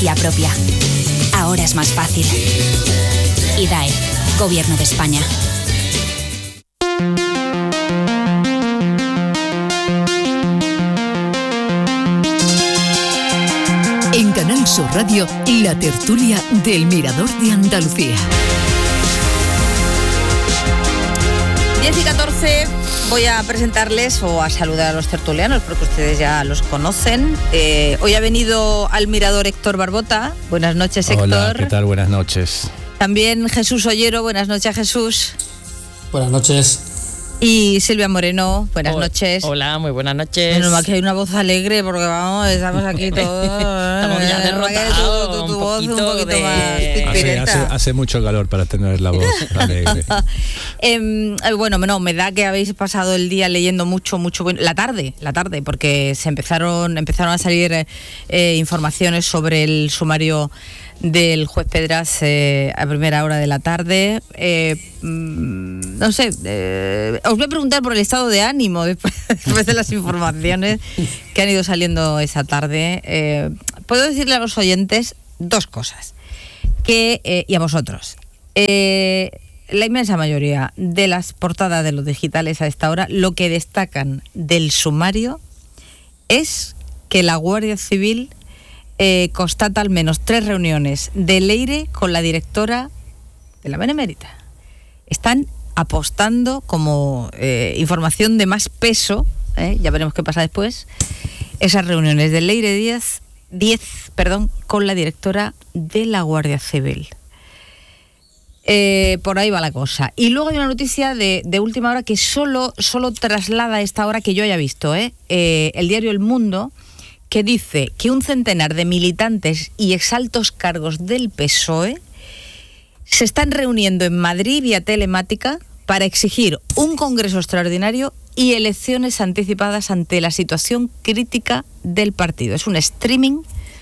energía propia. Ahora es más fácil. IDAE, Gobierno de España. En Canal Sur Radio, la tertulia del Mirador de Andalucía. 10:14, voy a presentarles o a saludar a los tertulianos, porque ustedes ya los conocen. Hoy ha venido al Mirador Héctor Barbota. Buenas noches, Héctor. Hola, ¿qué tal? Buenas noches. También Jesús Ollero. Buenas noches, Jesús. Buenas noches. Y Silvia Moreno, buenas noches. Hola, muy buenas noches. Menos mal que hay una voz alegre, porque vamos, estamos aquí todos. Estamos ya derrotados. Tu voz un poquito más. Hace mucho calor para tener la voz alegre. Bueno, no, me da que habéis pasado el día leyendo mucho, la tarde, porque se empezaron a salir informaciones sobre el sumario del juez Pedras a primera hora de la tarde. No sé, os voy a preguntar por el estado de ánimo después de las informaciones que han ido saliendo esa tarde. Puedo decirle a los oyentes dos cosas, y a vosotros. La inmensa mayoría de las portadas de los digitales a esta hora, lo que destacan del sumario es que la Guardia Civil constata al menos 3 reuniones de Leire con la directora de la Benemérita. Están apostando como información de más peso, ya veremos qué pasa después, esas reuniones de Leire 10 con la directora de la Guardia Civil. Por ahí va la cosa. Y luego hay una noticia de última hora que solo traslada esta hora que yo haya visto, el diario El Mundo, que dice que un centenar de militantes y exaltos cargos del PSOE se están reuniendo en Madrid vía telemática para exigir un congreso extraordinario y elecciones anticipadas ante la situación crítica del partido. Es un streaming,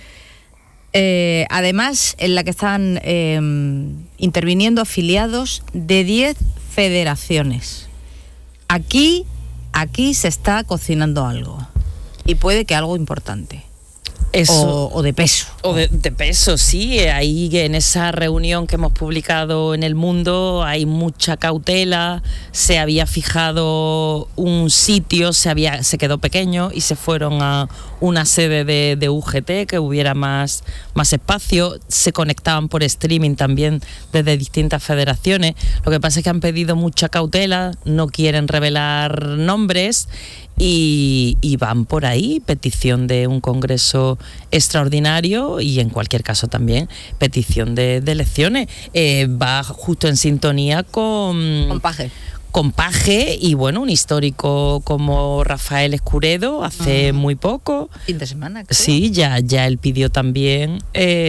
además, en la que están interviniendo afiliados de 10 federaciones. Aquí se está cocinando algo. Y puede que algo importante. Eso, o de peso. O de peso, sí. Ahí en esa reunión que hemos publicado en El Mundo hay mucha cautela. Se había fijado un sitio, se quedó pequeño y se fueron a una sede de UGT, que hubiera más espacio. Se conectaban por streaming también desde distintas federaciones. Lo que pasa es que han pedido mucha cautela, no quieren revelar nombres. Y van por ahí, petición de un congreso extraordinario y en cualquier caso también petición de elecciones. Va justo en sintonía con Paje y bueno, un histórico como Rafael Escuredo hace muy poco. Fin de semana, creo. Sí, ya él pidió también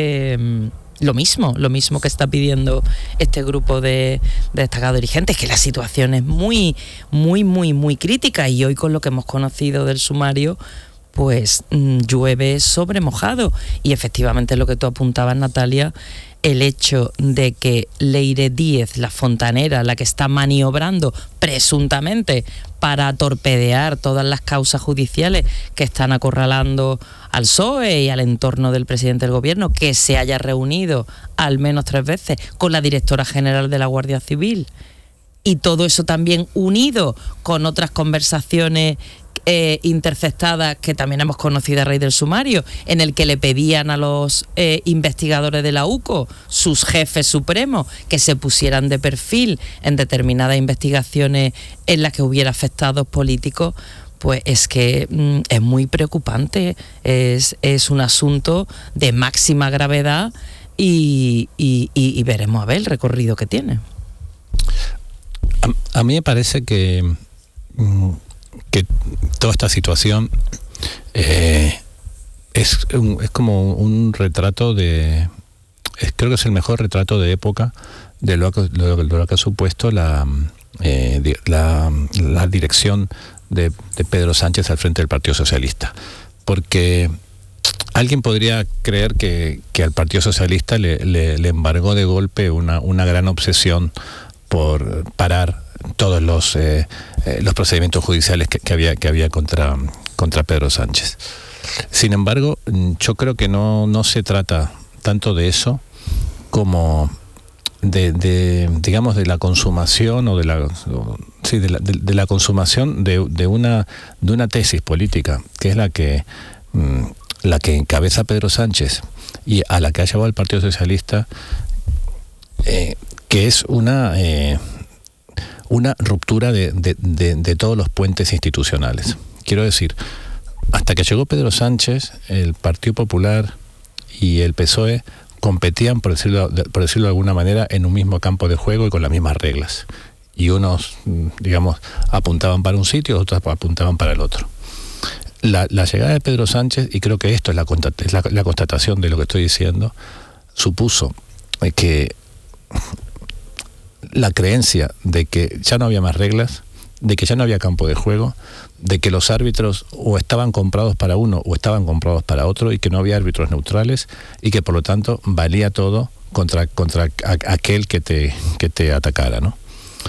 lo mismo que está pidiendo este grupo de destacados dirigentes, que la situación es muy crítica, y hoy con lo que hemos conocido del sumario, pues llueve sobre mojado. Y efectivamente lo que tú apuntabas, Natalia, el hecho de que Leire Díez, la fontanera, la que está maniobrando presuntamente para torpedear todas las causas judiciales que están acorralando al PSOE y al entorno del presidente del gobierno, que se haya reunido al menos 3 veces con la directora general de la Guardia Civil, y todo eso también unido con otras conversaciones interceptadas que también hemos conocido a raíz del sumario, en el que le pedían a los investigadores de la UCO, sus jefes supremos, que se pusieran de perfil en determinadas investigaciones en las que hubiera afectados políticos. Pues es que es muy preocupante, es un asunto de máxima gravedad y veremos a ver el recorrido que tiene. A mí me parece que toda esta situación es como un retrato creo que es el mejor retrato de época de lo que ha supuesto la dirección de Pedro Sánchez al frente del Partido Socialista, porque alguien podría creer que al Partido Socialista le embargó de golpe una gran obsesión por parar todos los procedimientos judiciales que había contra Pedro Sánchez. Sin embargo, yo creo que no se trata tanto de eso como digamos de la consumación o de la consumación de una tesis política, que es la que encabeza Pedro Sánchez y a la que ha llevado el Partido Socialista, que es una ruptura de todos los puentes institucionales. Quiero decir, hasta que llegó Pedro Sánchez, el Partido Popular y el PSOE competían, por decirlo de alguna manera, en un mismo campo de juego y con las mismas reglas. Y unos, digamos, apuntaban para un sitio, otros apuntaban para el otro. La llegada de Pedro Sánchez, y creo que esto es la constatación de lo que estoy diciendo, supuso que la creencia de que ya no había más reglas, de que ya no había campo de juego, de que los árbitros o estaban comprados para uno o estaban comprados para otro y que no había árbitros neutrales y que por lo tanto valía todo contra aquel que te atacara, ¿no?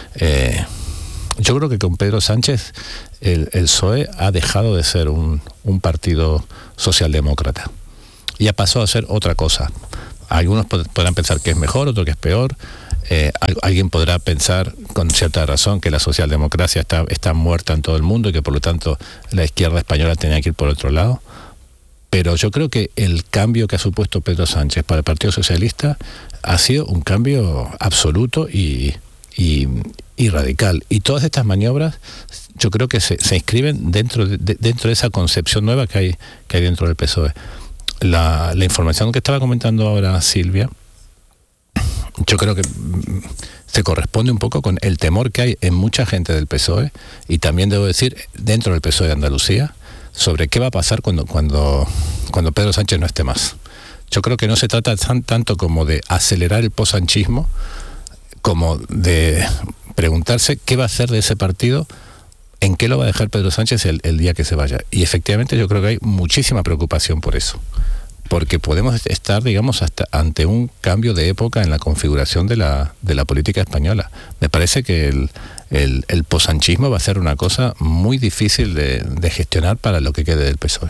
Yo creo que con Pedro Sánchez el PSOE ha dejado de ser un partido socialdemócrata y ha pasado a ser otra cosa. Algunos podrán pensar que es mejor, otros que es peor. Alguien podrá pensar con cierta razón que la socialdemocracia está muerta en todo el mundo y que por lo tanto la izquierda española tenía que ir por otro lado. Pero yo creo que el cambio que ha supuesto Pedro Sánchez para el Partido Socialista ha sido un cambio absoluto y radical. Y todas estas maniobras yo creo que se inscriben dentro de esa concepción nueva que hay dentro del PSOE. La información que estaba comentando ahora Silvia, yo creo que se corresponde un poco con el temor que hay en mucha gente del PSOE y también debo decir dentro del PSOE de Andalucía sobre qué va a pasar cuando Pedro Sánchez no esté más. Yo creo que no se trata tanto como de acelerar el posanchismo como de preguntarse qué va a hacer de ese partido, en qué lo va a dejar Pedro Sánchez el día que se vaya. Y efectivamente yo creo que hay muchísima preocupación por eso, porque podemos estar, digamos, hasta ante un cambio de época en la configuración de la política española. Me parece que el posanchismo va a ser una cosa muy difícil de gestionar para lo que quede del PSOE.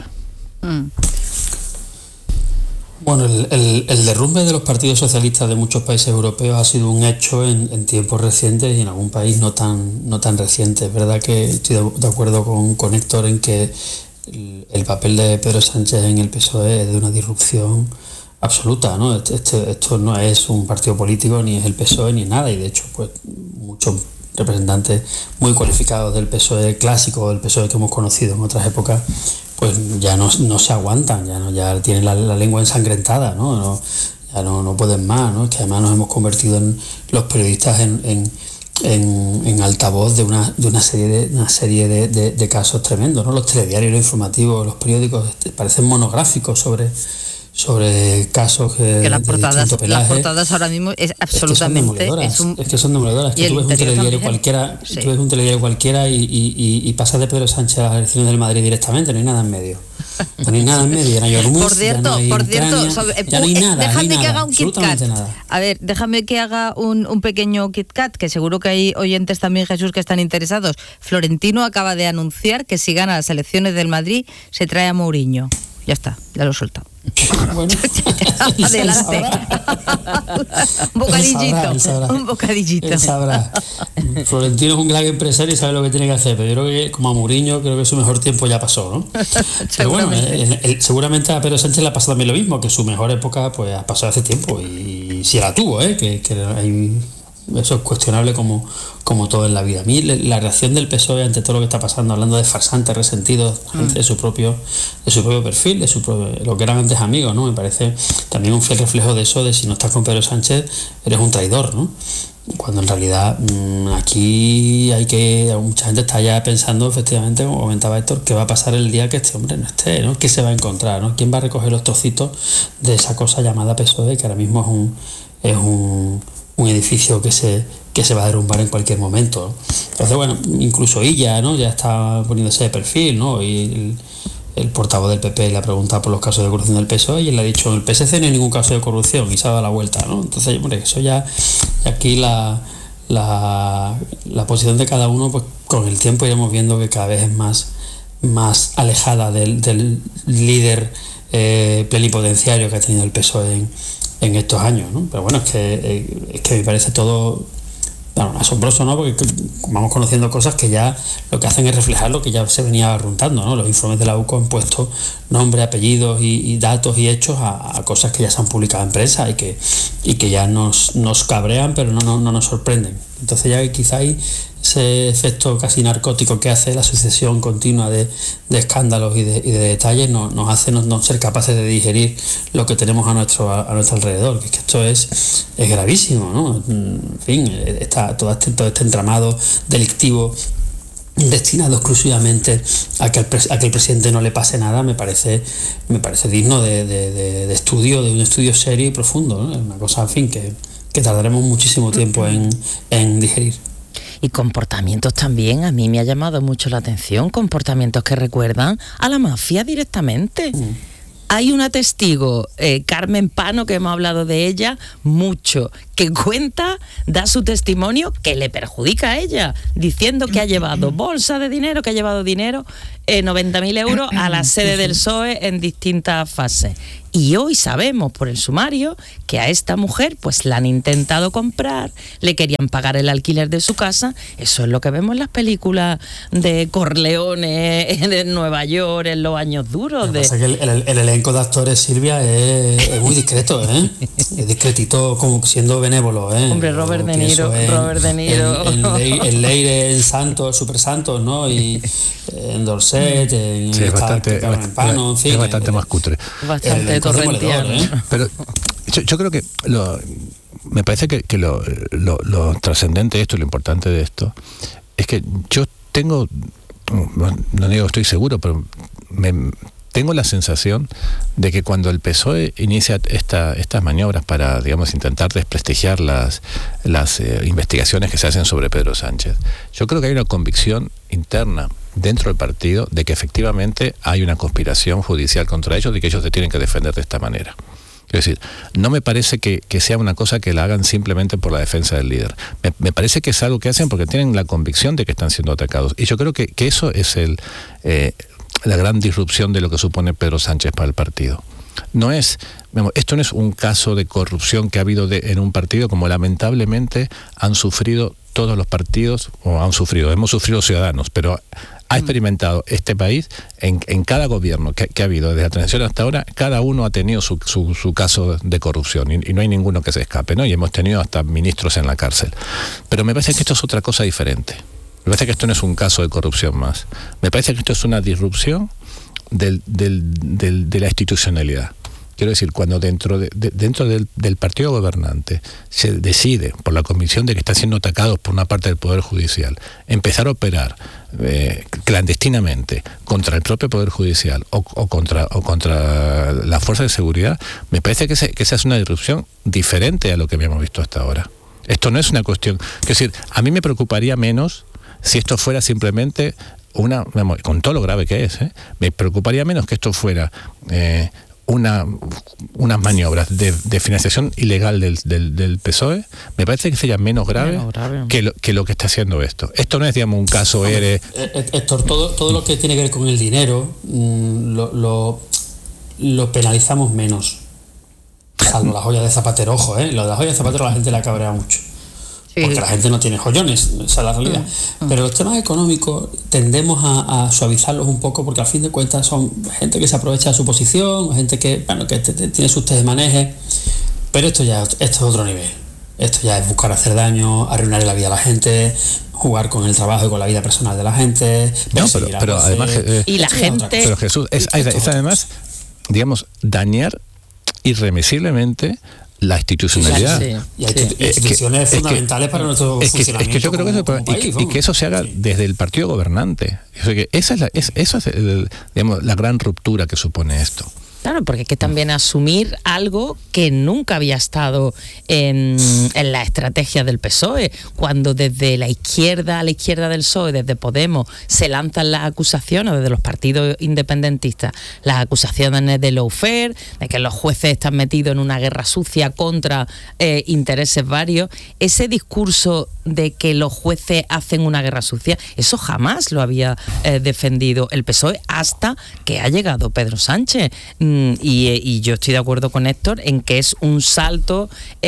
Bueno, el derrumbe de los partidos socialistas de muchos países europeos ha sido un hecho en tiempos recientes y en algún país no tan reciente. Es verdad que estoy de acuerdo con Héctor en que el papel de Pedro Sánchez en el PSOE es de una disrupción absoluta, ¿no? Esto no es un partido político, ni es el PSOE, ni nada, y de hecho pues muchos representantes muy cualificados del PSOE clásico, del PSOE que hemos conocido en otras épocas, pues ya no se aguantan, ya tienen la lengua ensangrentada, ¿no? Ya no pueden más, ¿no? Es que además nos hemos convertido en los periodistas en altavoz de una serie de casos tremendos, ¿no? Los telediarios, los informativos, los periódicos parecen monográficos sobre casos que las portadas ahora mismo es absolutamente es que son demoledoras. Que tú ves un telediario cualquiera, sí. Tú ves un telediario cualquiera y pasas de Pedro Sánchez a las elecciones del Madrid directamente, no hay nada en medio. No hay nada en medio, no hay Hormuz, por cierto, ya no hay nada. Déjame que haga un KitKat. A ver, déjame que haga un pequeño KitKat, que seguro que hay oyentes también, Jesús, que están interesados. Florentino acaba de anunciar que si gana las elecciones del Madrid se trae a Mourinho. Ya está, ya lo he soltado. Bueno, adelante. Un bocadillito. Él sabrá. Florentino es un gran empresario y sabe lo que tiene que hacer, pero yo creo que como a Mourinho, creo que su mejor tiempo ya pasó, ¿no? Pero bueno, seguramente a Pedro Sánchez le ha pasado también lo mismo, que su mejor época pues ha pasado hace tiempo y si la tuvo, que hay... Eso es cuestionable como todo en la vida. A mí la reacción del PSOE ante todo lo que está pasando, hablando de farsantes, resentidos, de su propio perfil, lo que eran antes amigos, ¿no? Me parece también un fiel reflejo de eso, de si no estás con Pedro Sánchez, eres un traidor, ¿no? Cuando en realidad aquí mucha gente está ya pensando, efectivamente, como comentaba Héctor, qué va a pasar el día que este hombre no esté, ¿no? ¿Qué se va a encontrar, ¿no? ¿Quién va a recoger los trocitos de esa cosa llamada PSOE, que ahora mismo es un edificio que se va a derrumbar en cualquier momento, ¿no? Entonces, bueno, incluso ella, ¿no? Ya está poniéndose de perfil, ¿no? Y el portavoz del PP le ha preguntado por los casos de corrupción del PSOE y él le ha dicho, en el PSC no hay ningún caso de corrupción, y se ha dado la vuelta, ¿no? Entonces, hombre, eso ya, aquí la posición de cada uno, pues con el tiempo iremos viendo que cada vez es más alejada del líder plenipotenciario que ha tenido el PSOE en estos años, ¿no? Pero bueno, es que me parece todo, bueno, asombroso, ¿no? Porque vamos conociendo cosas que ya lo que hacen es reflejar lo que ya se venía barruntando, ¿no? Los informes de la UCO han puesto nombres, apellidos y datos y hechos a cosas que ya se han publicado en prensa y que ya nos cabrean, pero no nos sorprenden. Entonces ya quizá hay ese efecto casi narcótico que hace la sucesión continua de escándalos y de detalles nos hace no ser capaces de digerir lo que tenemos a nuestro alrededor, que es que esto es gravísimo, ¿no? En fin, todo este entramado delictivo destinado exclusivamente a que el presidente no le pase nada me parece digno de estudio, de un estudio serio y profundo, ¿no? Es una cosa, en fin, que tardaremos muchísimo tiempo en digerir. Y comportamientos también, a mí me ha llamado mucho la atención, comportamientos que recuerdan a la mafia directamente. Hay una testigo, Carmen Pano, que hemos hablado de ella mucho, que da su testimonio que le perjudica a ella, diciendo que ha llevado bolsa de dinero, que ha llevado dinero, 90.000 euros a la sede del PSOE en distintas fases. Y hoy sabemos por el sumario que a esta mujer pues la han intentado comprar, le querían pagar el alquiler de su casa. Eso es lo que vemos en las películas de Corleone en Nueva York en los años duros. Lo que pasa es que el elenco de actores, Silvia, es muy discreto, ¿eh? Es discretito, como siendo benévolo, ¿eh? Hombre, Robert De Niro. En Leire, en Santos, Super Santos, ¿no? Y en Dorset, en sí, es bastante más cutre. Bastante torrentiano. Pero yo creo que me parece que lo trascendente de esto, lo importante de esto, es que yo tengo, no digo estoy seguro, pero tengo la sensación de que cuando el PSOE inicia estas maniobras para, digamos, intentar desprestigiar las investigaciones que se hacen sobre Pedro Sánchez, yo creo que hay una convicción interna dentro del partido de que efectivamente hay una conspiración judicial contra ellos y que ellos se tienen que defender de esta manera. Es decir, no me parece que sea una cosa que la hagan simplemente por la defensa del líder. Me parece que es algo que hacen porque tienen la convicción de que están siendo atacados. Y yo creo que eso es la gran disrupción de lo que supone Pedro Sánchez para el partido. Esto no es un caso de corrupción que ha habido en un partido como lamentablemente han sufrido todos los partidos, hemos sufrido Ciudadanos, pero ha experimentado este país en cada gobierno que ha habido desde la transición hasta ahora, cada uno ha tenido su caso de corrupción y no hay ninguno que se escape, ¿no? Y hemos tenido hasta ministros en la cárcel. Pero me parece que esto es otra cosa diferente. Me parece que esto no es un caso de corrupción más. Me parece que esto es una disrupción de la institucionalidad. Quiero decir, cuando dentro del partido gobernante se decide, por la convicción de que están siendo atacados por una parte del Poder Judicial, empezar a operar clandestinamente contra el propio Poder Judicial o contra la fuerza de seguridad, me parece que esa es una disrupción diferente a lo que habíamos visto hasta ahora. Esto no es una cuestión... Es decir, a mí me preocuparía menos si esto fuera simplemente con todo lo grave que es, me preocuparía menos que esto fuera unas maniobras de financiación ilegal del PSOE. Me parece que sería menos grave que lo que está haciendo esto. Esto no es, digamos, un caso Héctor, todo lo que tiene que ver con el dinero lo penalizamos menos, salvo la joya de Zapatero. Ojo, lo de la joya de Zapatero a la gente le cabrea mucho. Porque la gente no tiene joyones, esa es la realidad. Pero los temas económicos tendemos a suavizarlos un poco porque al fin de cuentas son gente que se aprovecha de su posición, gente que tiene sus tejemanejes. Pero esto es otro nivel. Esto ya es buscar hacer daño, arruinar la vida a la gente, jugar con el trabajo y con la vida personal de la gente. No, pero además... y la gente... Pero Jesús, es además, digamos, dañar irremisiblemente la institucionalidad. Y hay instituciones fundamentales para nuestro funcionamiento. Es que yo creo que eso se haga desde el partido gobernante. O sea, que esa es digamos, la gran ruptura que supone esto. Claro, porque hay que también asumir algo que nunca había estado en la estrategia del PSOE, cuando desde la izquierda a la izquierda del PSOE, desde Podemos, se lanzan las acusaciones, desde los partidos independentistas, las acusaciones de lawfare, de que los jueces están metidos en una guerra sucia contra intereses varios. Ese discurso de que los jueces hacen una guerra sucia, eso jamás lo había defendido el PSOE hasta que ha llegado Pedro Sánchez. y yo estoy de acuerdo con Héctor en que es un salto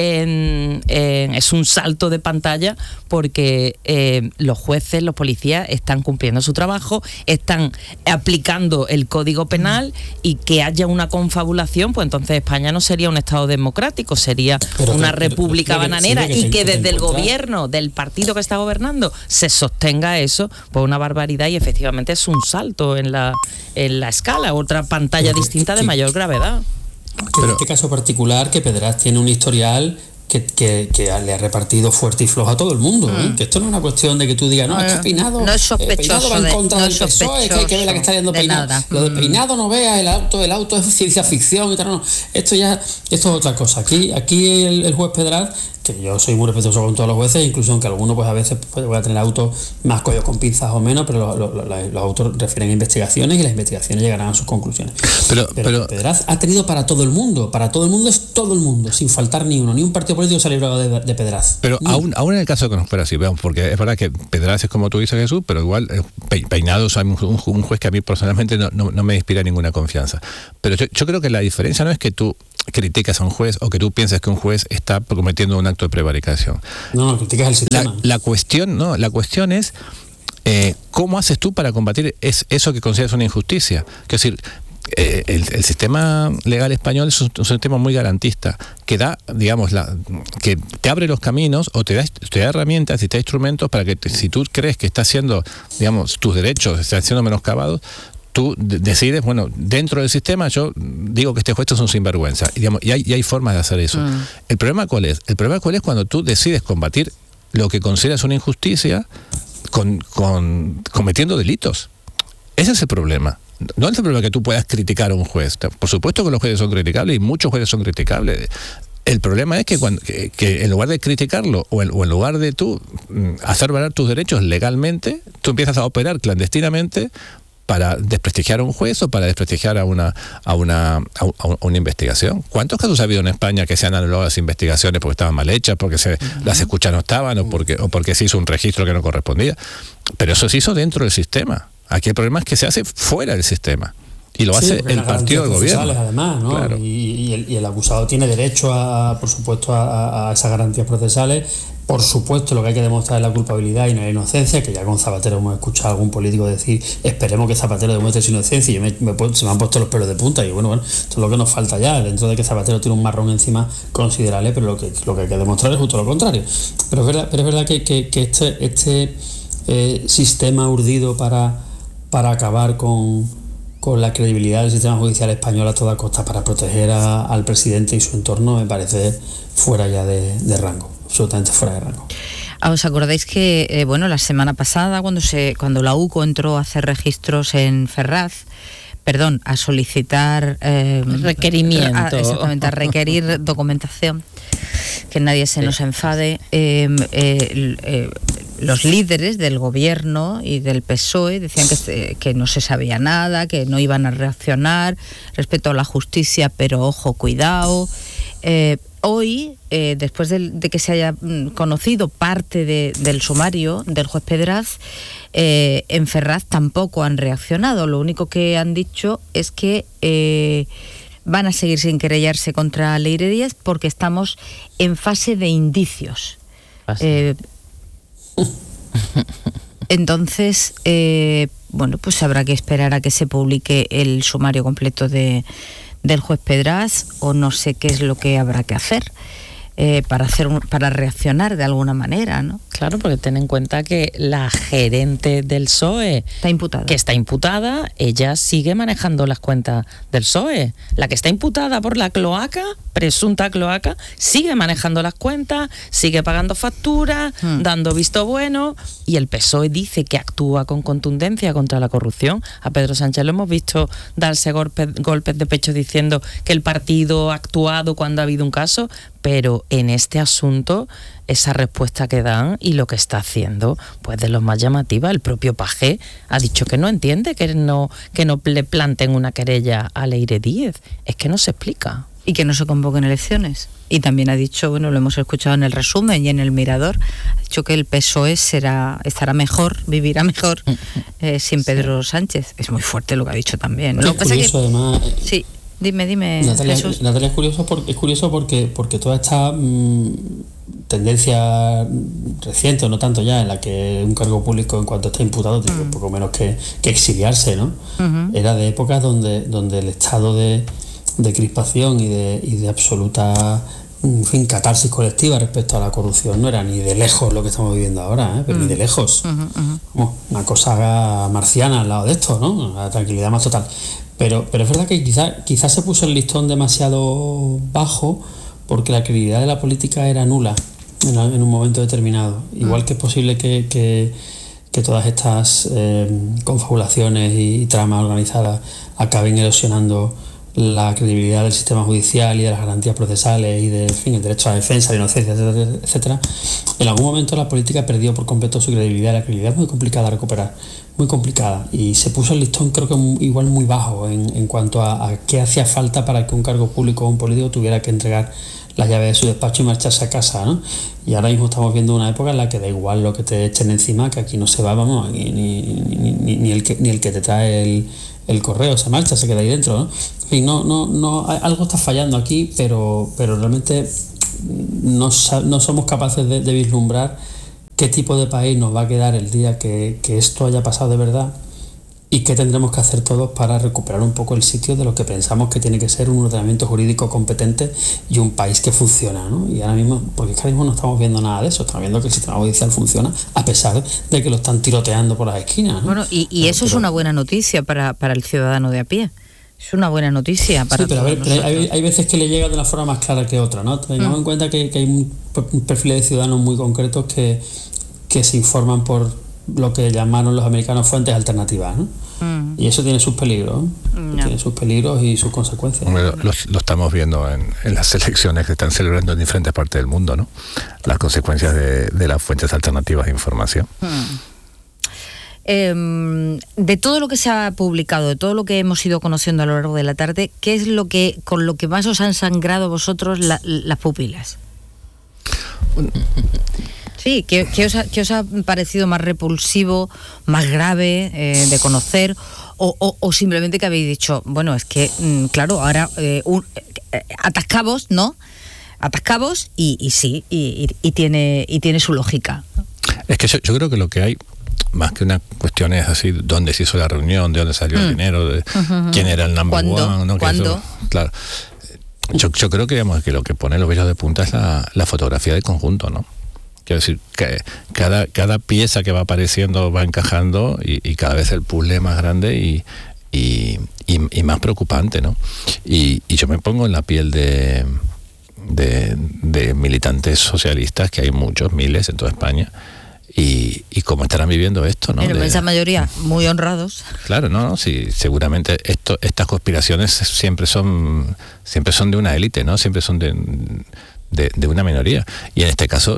es un salto de pantalla, porque los jueces, los policías están cumpliendo su trabajo, están aplicando el Código Penal, y que haya una confabulación, pues entonces España no sería un Estado democrático, sería una república bananera, y que desde el gobierno del partido que está gobernando se sostenga eso, pues una barbaridad, y efectivamente es un salto en la escala, otra pantalla distinta de mayor gravedad. En este caso particular, que Pedraz tiene un historial que le ha repartido fuerte y flojo a todo el mundo, que esto no es una cuestión de que tú digas, no, es que Peinado, no es sospechoso, va en contra del PSOE, que hay que ver la que está yendo Peinado. Nada. Lo de Peinado no vea, el auto es ciencia ficción y tal, no. Esto es otra cosa. Aquí el juez Pedraz, que yo soy muy respetuoso con todos los jueces, incluso aunque algunos pues a veces voy a tener autos más cogidos con pinzas o menos, pero los autos refieren a investigaciones, y las investigaciones llegarán a sus conclusiones. Pero Pedraz ha tenido para todo el mundo es todo el mundo, sin faltar ni un partido político se ha librado de Pedraz. Pero aún en el caso que no fuera así, veamos, porque es verdad que Pedraz es como tú dices, Jesús, pero igual Peinado, o sea, un juez que a mí personalmente no me inspira ninguna confianza. Pero yo creo que la diferencia no es que tú criticas a un juez o que tú piensas que un juez está cometiendo un acto de prevaricación. No, criticas el sistema. La cuestión es ¿cómo haces tú para combatir eso que consideras una injusticia? Es decir, el sistema legal español es un sistema muy garantista, que da, digamos, que te abre los caminos, o te da herramientas y te da instrumentos para que si tú crees que estás siendo, digamos, tus derechos están siendo menoscabados, tú decides, bueno, dentro del sistema yo digo que este juez es un sinvergüenza, y hay formas de hacer eso. ¿El problema cuál es? El problema cuál es cuando tú decides combatir lo que consideras una injusticia cometiendo delitos. Ese es el problema. No es el problema que tú puedas criticar a un juez. Por supuesto que los jueces son criticables, y muchos jueces son criticables. El problema es que en lugar de criticarlo, o en lugar de tú hacer valer tus derechos legalmente, tú empiezas a operar clandestinamente para desprestigiar a un juez o para desprestigiar a una investigación. ¿Cuántos casos ha habido en España que se han anulado las investigaciones porque estaban mal hechas, porque las escuchas no estaban, o porque se hizo un registro que no correspondía? Pero eso se hizo dentro del sistema. Aquí el problema es que se hace fuera del sistema, y lo hace el partido del gobierno. Además, ¿no? Claro. Y el acusado tiene derecho por supuesto a esas garantías procesales. Por supuesto, lo que hay que demostrar es la culpabilidad y no la inocencia, que ya con Zapatero hemos escuchado a algún político decir, esperemos que Zapatero demuestre su inocencia, y se me han puesto los pelos de punta, y bueno, esto es lo que nos falta ya, dentro de que Zapatero tiene un marrón encima considerable, pero lo que hay que demostrar es justo lo contrario. Pero es verdad que este sistema urdido para acabar con la credibilidad del sistema judicial español a toda costa, para proteger al presidente y su entorno, me parece fuera ya de rango, absolutamente fuera de rango. ¿Os acordáis que la semana pasada, cuando la UCO entró a hacer registros en Ferraz, a solicitar requerimiento, exactamente, a requerir documentación, que nadie se nos enfade, los líderes del gobierno y del PSOE decían que no se sabía nada, que no iban a reaccionar respecto a la justicia, pero ojo, cuidado. Hoy, después de que se haya conocido parte del sumario del juez Pedraz, en Ferraz tampoco han reaccionado. Lo único que han dicho es que van a seguir sin querellarse contra Leire Díez porque estamos en fase de indicios. Entonces, pues habrá que esperar a que se publique el sumario completo del juez Pedraz, o no sé qué es lo que habrá que hacer para reaccionar de alguna manera, ¿no? Claro, porque ten en cuenta que la gerente del PSOE está imputada, ella sigue manejando las cuentas del PSOE. La que está imputada por la cloaca, presunta cloaca, sigue manejando las cuentas, sigue pagando facturas, dando visto bueno, y el PSOE dice que actúa con contundencia contra la corrupción. A Pedro Sánchez lo hemos visto darse golpes de pecho diciendo que el partido ha actuado cuando ha habido un caso, pero en este asunto esa respuesta que dan y lo que está haciendo, pues de lo más llamativa. El propio Pagé ha dicho que no entiende que no le planten una querella a Leire Díez. Es que no se explica. Y que no se convoquen elecciones. Y también ha dicho, lo hemos escuchado en el resumen y en el Mirador, ha dicho que el PSOE estará mejor, vivirá mejor sin Pedro Sánchez. Es muy fuerte lo que ha dicho también, ¿no? Es curioso, además. Sí. Dime, Natalia, Jesús. Natalia, es curioso porque toda esta tendencia reciente, o no tanto ya, en la que un cargo público, en cuanto está imputado, tiene poco menos que exiliarse, ¿no? Era de épocas donde el estado de crispación y de absoluta, en fin, catarsis colectiva respecto a la corrupción no era ni de lejos lo que estamos viviendo ahora, pero ni de lejos. Una cosa marciana al lado de esto, ¿no? La tranquilidad más total. Pero es verdad que quizás se puso el listón demasiado bajo porque la credibilidad de la política era nula en un momento determinado. Igual que es posible que todas estas confabulaciones y tramas organizadas acaben erosionando la credibilidad del sistema judicial y de las garantías procesales y de, en fin, el derecho a la defensa, la inocencia, etcétera. En algún momento la política perdió por completo su credibilidad. La credibilidad es muy complicada de recuperar, muy complicada, y se puso el listón, creo que igual muy bajo en cuanto a qué hacía falta para que un cargo público o un político tuviera que entregar las llaves de su despacho y marcharse a casa, ¿no? Y ahora mismo estamos viendo una época en la que da igual lo que te echen encima, que aquí no se va, vamos, ni el que te trae el correo se marcha, se queda ahí dentro, ¿no? En fin, no, algo está fallando aquí, pero realmente no somos capaces de vislumbrar qué tipo de país nos va a quedar el día que esto haya pasado de verdad, y qué tendremos que hacer todos para recuperar un poco el sitio de lo que pensamos que tiene que ser un ordenamiento jurídico competente y un país que funciona, ¿no? Y ahora mismo, porque es que ahora mismo no estamos viendo nada de eso, estamos viendo que el sistema judicial funciona a pesar de que lo están tiroteando por las esquinas, ¿no? Bueno, y eso es una buena noticia para el ciudadano de a pie. Es una buena noticia para todos nosotros. Pero hay veces que le llega de una forma más clara que otra, ¿no? Tengamos en cuenta que hay un perfil de ciudadanos muy concretos que se informan por lo que llamaron los americanos fuentes alternativas, ¿no? Y eso tiene sus peligros, tiene sus peligros y sus consecuencias. Lo estamos viendo en las elecciones que están celebrando en diferentes partes del mundo, ¿no? Las consecuencias de las fuentes alternativas de información. De todo lo que se ha publicado, de todo lo que hemos ido conociendo a lo largo de la tarde, ¿qué es con lo que más os han sangrado vosotros las pupilas? Sí, ¿qué os ha parecido más repulsivo, más grave de conocer? O simplemente que habéis dicho, bueno, es que, claro, ahora atascabos, ¿no? Atascabos y sí, y tiene su lógica. Es que yo creo que lo que hay, más que una cuestión es así, dónde se hizo la reunión, de dónde salió el dinero, de quién era el number one, ¿no? ¿Cuándo? Claro. Yo creo que, digamos, que lo que pone los vellos de punta es la fotografía del conjunto, ¿no? Quiero decir, que cada pieza que va apareciendo va encajando y cada vez el puzzle es más grande y más preocupante, ¿no? Y yo me pongo en la piel de militantes socialistas, que hay muchos, miles en toda España, y cómo estarán viviendo esto, ¿no? En la inmensa mayoría muy honrados. Claro, no, sí, seguramente estas conspiraciones siempre son de una élite, ¿no? Siempre son de una minoría. Y en este caso,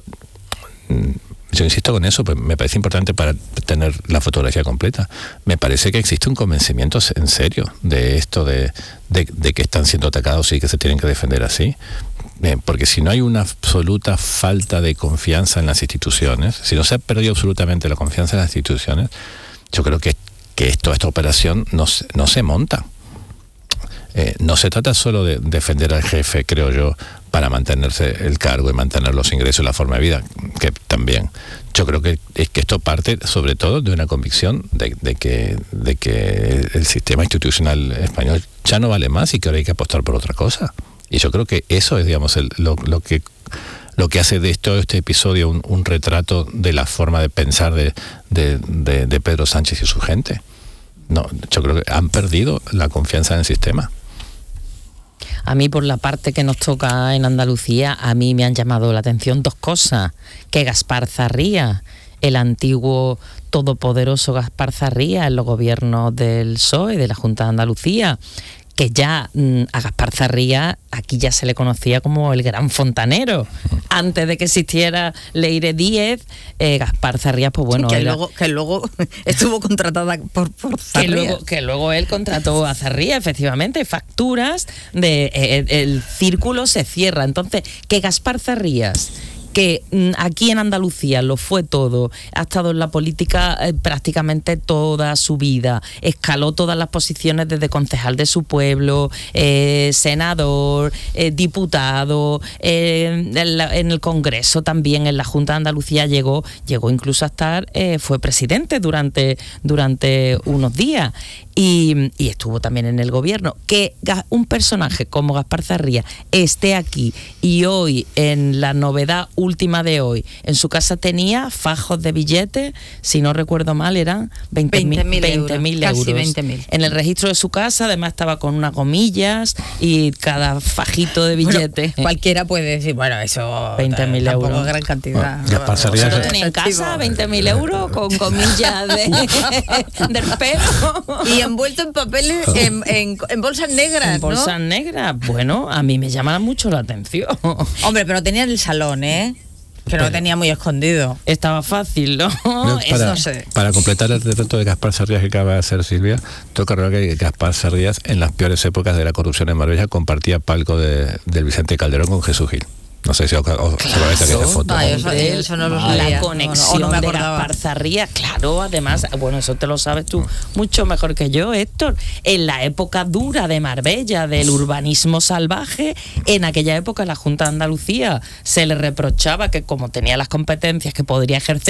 yo insisto con eso, pues me parece importante para tener la fotografía completa. Me parece que existe un convencimiento en serio de esto, de que están siendo atacados y que se tienen que defender así. Porque si no hay una absoluta falta de confianza en las instituciones, si no se ha perdido absolutamente la confianza en las instituciones, yo creo que esta operación no se monta. No se trata solo de defender al jefe, creo yo, para mantenerse el cargo y mantener los ingresos y la forma de vida, que también. Yo creo que esto parte sobre todo de una convicción de que el sistema institucional español ya no vale más y que ahora hay que apostar por otra cosa. Y yo creo que eso es, digamos, lo que hace de este episodio un retrato de la forma de pensar de Pedro Sánchez y su gente. No, yo creo que han perdido la confianza en el sistema. A mí, por la parte que nos toca en Andalucía, a mí me han llamado la atención dos cosas. Que Gaspar Zarría, el antiguo todopoderoso Gaspar Zarría en los gobiernos del PSOE, de la Junta de Andalucía, que ya a Gaspar Zarría aquí ya se le conocía como el gran fontanero. Antes de que existiera Leire Díez, Gaspar Zarría, pues bueno... Sí, que luego estuvo contratada por Zarría. Que luego él contrató a Zarría, efectivamente, facturas, el círculo se cierra. Entonces, que Gaspar Zarría, que aquí en Andalucía lo fue todo, ha estado en la política prácticamente toda su vida, escaló todas las posiciones desde concejal de su pueblo, senador, diputado, en el Congreso también, en la Junta de Andalucía llegó incluso a estar, fue presidente durante unos días. Y estuvo también en el gobierno. Que un personaje como Gaspar Zarría esté aquí y hoy, en la novedad última de hoy, en su casa tenía fajos de billetes, si no recuerdo mal eran 20.000 euros. Casi 20.000. En el registro de su casa además estaba con unas gomillas y cada fajito de billete. Bueno, cualquiera puede decir, bueno, eso 20.000 euros. Es gran cantidad. Bueno, Gaspar Zarría ¿Lo tenía en casa? 20.000 euros con comillas del pelo. Y envuelto en papeles, en bolsas negras, En bolsas ¿no? negras. Bueno, a mí me llama mucho la atención. Hombre, pero tenía en el salón, ¿eh? Que no lo tenía muy escondido. Estaba fácil, ¿no? Eso no sé. Para completar el retrato de Gaspar Zarrías que acaba de hacer Silvia, tengo que recordar que Gaspar Zarrías, en las peores épocas de la corrupción en Marbella, compartía palco del Vicente Calderón con Jesús Gil. No sé si os acordáis de aquella foto. No, eso no lo sabía. La conexión no me de acordaba. Gaspar Zarrías, claro, además, bueno, eso te lo sabes tú mucho mejor que yo, Héctor. En la época dura de Marbella, del urbanismo salvaje, en aquella época la Junta de Andalucía se le reprochaba que como tenía las competencias que podría ejercer,